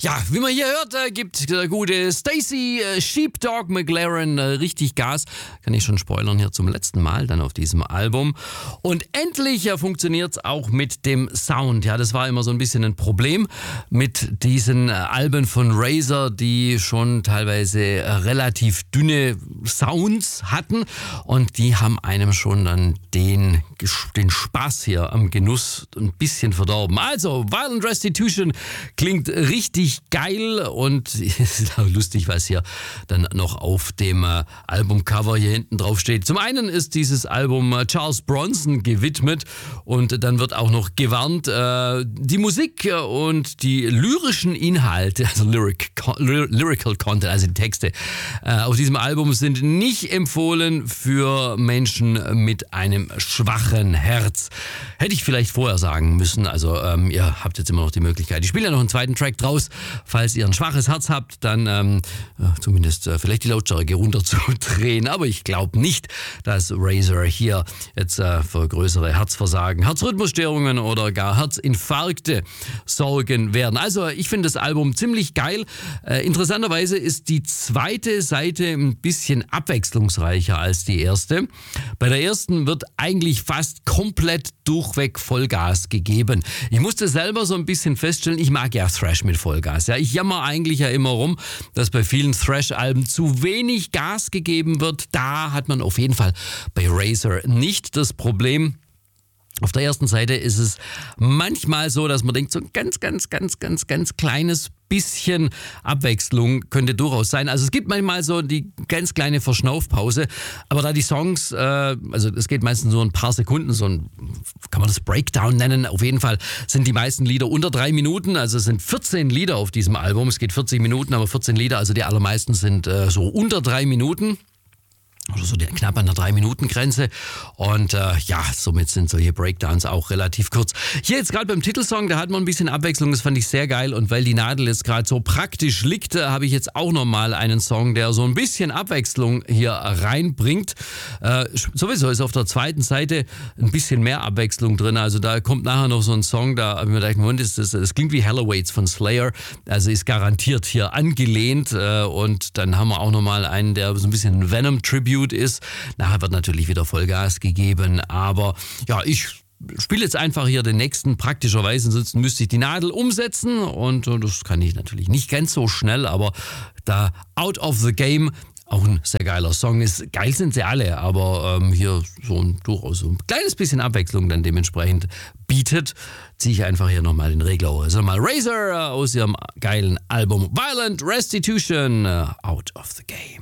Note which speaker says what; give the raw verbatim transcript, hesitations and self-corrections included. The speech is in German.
Speaker 1: Ja, wie man hier hört, äh, gibt der gute Stacey äh, Sheepdog McLaren äh, richtig Gas. Kann ich schon spoilern hier zum letzten Mal dann auf diesem Album. Und endlich äh, funktioniert es auch mit dem Sound. Ja, das war immer so ein bisschen ein Problem mit diesen äh, Alben von Razor, die schon teilweise äh, relativ dünne Sounds hatten. Und die haben einem schon dann den, den Spaß hier am Genuss ein bisschen verdorben. Also, Violent Restitution klingt richtig geil und es ist auch lustig, was hier dann noch auf dem äh, Albumcover hier hinten drauf steht. Zum einen ist dieses Album äh, Charles Bronson gewidmet und dann wird auch noch gewarnt, äh, die Musik und die lyrischen Inhalte, also Lyric, Lyrical Content, also die Texte äh, auf diesem Album sind nicht empfohlen für Menschen mit einem schwachen Herz. Hätte ich vielleicht vorher sagen müssen, also ähm, ihr habt jetzt immer noch die Möglichkeit. Ich spiele ja noch einen zweiten Track draus. Falls ihr ein schwaches Herz habt, dann ähm, zumindest äh, vielleicht die Lautstärke runterzudrehen. Aber ich glaube nicht, dass Razor hier jetzt äh, für größere Herzversagen, Herzrhythmusstörungen oder gar Herzinfarkte sorgen werden. Also ich finde das Album ziemlich geil. Äh, interessanterweise ist die zweite Seite ein bisschen abwechslungsreicher als die erste. Bei der ersten wird eigentlich fast komplett durchweg Vollgas gegeben. Ich musste selber so ein bisschen feststellen, ich mag ja Thrash mit Vollgas. Ja, ich jammer eigentlich ja immer rum, dass bei vielen Thrash-Alben zu wenig Gas gegeben wird. Da hat man auf jeden Fall bei Razor nicht das Problem. Auf der ersten Seite ist es manchmal so, dass man denkt, so ein ganz, ganz, ganz, ganz, ganz kleines bisschen Abwechslung könnte durchaus sein. Also es gibt manchmal so die ganz kleine Verschnaufpause, aber da die Songs, äh, also es geht meistens nur ein paar Sekunden, so ein, kann man das Breakdown nennen, auf jeden Fall sind die meisten Lieder unter drei Minuten, also es sind vierzehn Lieder auf diesem Album, es geht vierzig Minuten, aber vierzehn Lieder, also die allermeisten sind äh, so unter drei Minuten. Oder so knapp an der drei Minuten Grenze und äh, ja, somit sind solche Breakdowns auch relativ kurz. Hier jetzt gerade beim Titelsong, da hat man ein bisschen Abwechslung, das fand ich sehr geil und weil die Nadel jetzt gerade so praktisch liegt, äh, habe ich jetzt auch nochmal einen Song, der so ein bisschen Abwechslung hier reinbringt. Äh, sowieso ist auf der zweiten Seite ein bisschen mehr Abwechslung drin, also da kommt nachher noch so ein Song, da habe ich mir gedacht, Moment, das, das, das klingt wie Halloween von Slayer, also ist garantiert hier angelehnt äh, und dann haben wir auch nochmal einen, der so ein bisschen Venom-Tribute ist. Nachher wird natürlich wieder Vollgas gegeben, aber ja, ich spiele jetzt einfach hier den nächsten praktischerweise, ansonsten müsste ich die Nadel umsetzen und das kann ich natürlich nicht ganz so schnell, aber da Out of the Game auch ein sehr geiler Song ist. Geil sind sie alle, aber ähm, hier so ein durchaus so ein kleines bisschen Abwechslung dann dementsprechend bietet, ziehe ich einfach hier nochmal den Regler hoch. Also mal Razor äh, aus ihrem geilen Album Violent Restitution, uh, Out of the Game.